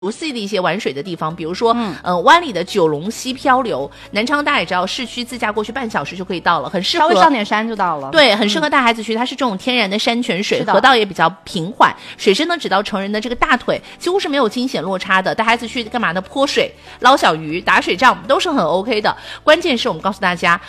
熟悉的一些玩水的地方，比如说，湾里的九龙溪漂流，南昌大家也知道，市区自驾过去半小时就可以到了，很适合， 稍微上点山就到了。 对，很适合带孩子去，它是这种天然的山泉水，河道也比较平缓，水深呢只到成人的这个大腿，几乎是没有惊险落差的。带孩子去干嘛呢？泼水、捞小鱼、打水仗都是很 OK 的。关键是我们告诉大家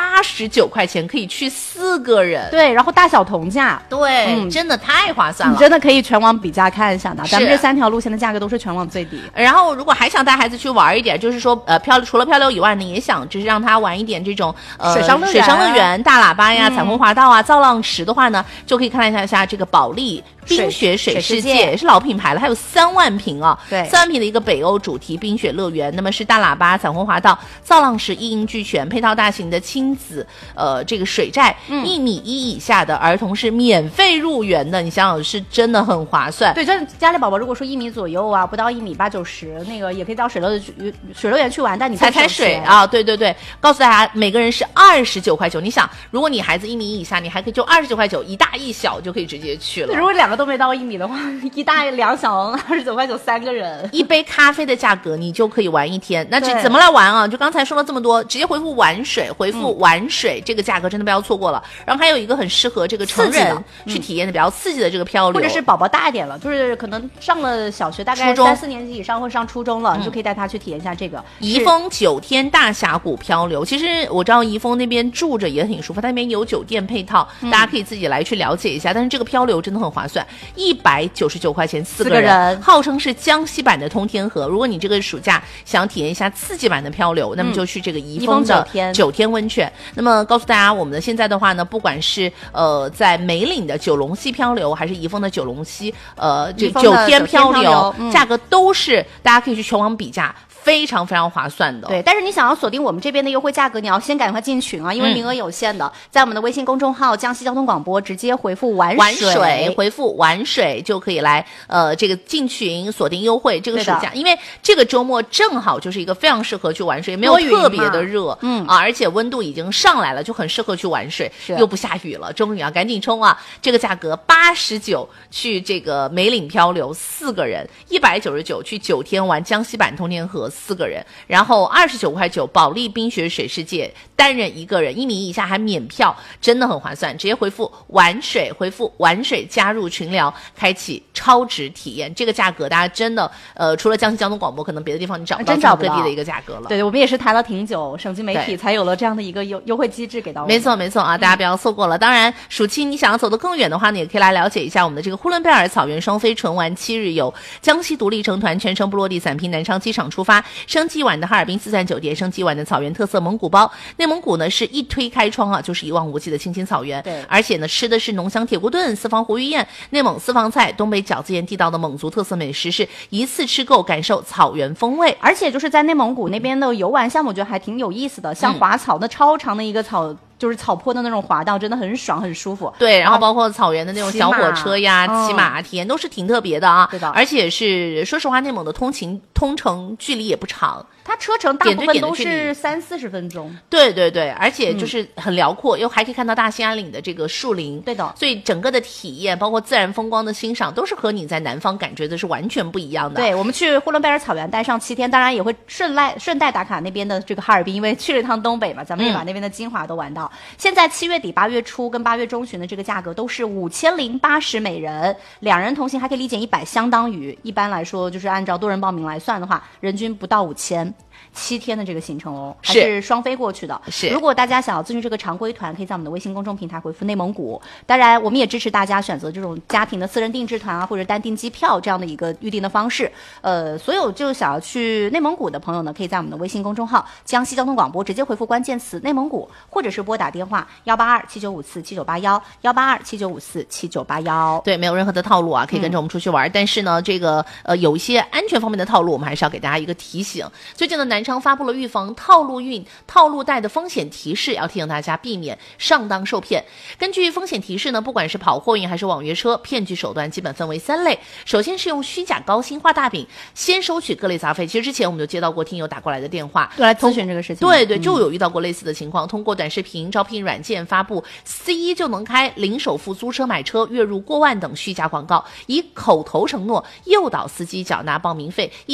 ，89块钱可以去4个人， 对，然后大小同价， 对，真的太划算了， 你真的可以全网比价看一下的。咱们这3条路线的价格都是全网最低。 然后如果还想带孩子去玩一点，就是说除了漂流以外呢，也想就是让他玩一点这种水上乐园、大喇叭呀、彩虹滑道啊、造浪池的话呢，就可以看一下这个保利冰雪水世界，也是老品牌了，还有3万平啊， 对 ，3万平的一个北欧主题冰雪乐园。那么是大喇叭、彩虹滑道、造浪池一应俱全，配套大型的亲子这个水寨，1.1米以下的儿童是免费入园的，你想想是真的很划算。 对，就是家里宝宝如果说1米左右啊，不到1米8、90，那个也可以到水乐园去玩，但你踩水啊，对对对，告诉大家每个人是29块9。你想，如果你孩子1米以下，你还可以就29块9，一大一小就可以直接去了。 如果2个都没到1米的话，一大2小29块9，3个人， 一杯咖啡的价格你就可以玩一天。那怎么来玩啊？就刚才说了这么多，直接回复玩水，回复玩水，这个价格真的不要错过了。然后还有一个很适合这个成人去体验的比较刺激的这个漂流， 或者是宝宝大一点了，就是可能上了小学，大概3、4年级以上或上初中了，你就可以带他去体验一下这个宜丰9天大峡谷漂流。其实我知道宜丰那边住着也挺舒服，它那边有酒店配套，大家可以自己来去了解一下。但是这个漂流真的很划算，199块钱4个人，号称是江西版的通天河。如果你这个暑假想体验一下刺激版的漂流，那么就去这个宜丰的9天温泉。那么告诉大家，我们的现在的话呢，不管是在梅岭的九龙溪漂流，还是宜丰的九龙溪这9天漂流，价格都是大家可以去全网比价，非常非常划算的。 对，但是你想要锁定我们这边的优惠价格，你要先赶快进群啊，因为名额有限的。在我们的微信公众号江西交通广播直接回复玩水， 回复玩水就可以来这个进群锁定优惠。这个暑假因为这个周末正好就是一个非常适合去玩水，没有特别的热，而且温度已经上来了，就很适合去玩水，又不下雨了，终于啊赶紧冲啊！这个价格89去这个梅岭漂流4个人，199去9天玩江西版通天河4个人，然后29块9保利冰雪水世界单人1个人1米以下还免票，真的很划算。直接回复玩水，回复玩水加入群聊，开启超值体验。这个价格大家真的除了江西交通广播，可能别的地方你找不到各地的一个价格了。 对，我们也是谈了挺久，省级媒体才有了这样的一个优惠机制给到我们。 没错没错啊，大家不要错过了。当然暑期你想要走得更远的话呢，也可以来了解一下我们的这个呼伦贝尔草原双飞纯玩7日游，江西独立成团全程不落地散拼南昌机场出发，升级晚的哈尔滨4赞酒店，升级晚的草原特色蒙古包。内蒙古呢是一推开窗啊，就是一望无际的青青草原， 对， 而且呢吃的是浓香铁锅炖、四方活鱼宴、内蒙私房菜、东北饺子宴，地道的蒙族特色美食，是一次吃够感受草原风味。 而且就是在内蒙古那边的游玩项目，我觉得还挺有意思的，像滑草那超长的一个就是草坡的那种滑道，真的很爽很舒服。 对，然后包括草原的那种小火车呀、骑马体验都是挺特别的啊。 对的， 而且是说实话，内蒙的通程距离也不长， 它车程大部分都是30-40分钟。 对对对，而且就是很辽阔，又还可以看到大兴安岭的这个树林。 对的， 所以整个的体验，包括自然风光的欣赏，都是和你在南方感觉的是完全不一样的。 对，我们去呼伦贝尔草原待上7天，当然也会顺带打卡那边的这个哈尔滨，因为去了一趟东北嘛，咱们也把那边的精华都玩到。现在7月底8月初跟8月中旬的这个价格都是5080每人，2人同行还可以立减100，相当于一般来说就是按照多人报名来算的话，人均不到5000。7天的这个行程哦，还是双飞过去的。 是， 如果大家想要咨询这个常规团，可以在我们的微信公众平台回复内蒙古。当然，我们也支持大家选择这种家庭的私人定制团啊，或者单订机票这样的一个预定的方式。所有就想要去内蒙古的朋友呢，可以在我们的微信公众号江西交通广播直接回复关键词内蒙古，或者是拨打电话18279547981，18279547981。 对，没有任何的套路啊，可以跟着我们出去玩。但是呢，这个有一些安全方面的套路，我们还是要给大家一个提醒。最近的南昌发布了预防套路运、套路贷的风险提示，要提醒大家避免上当受骗。根据风险提示呢，不管是跑货运还是网约车，骗局手段基本分为3类。首先是用虚假高薪画大饼，先收取各类杂费。其实之前我们就接到过听友打过来的电话， 来咨询这个事情。 对对，就有遇到过类似的情况，通过短视频营招聘软件发布 C1就能开、零首付租车买车、月入过万等虚假广告，以口头承诺诱导司机缴纳报名费，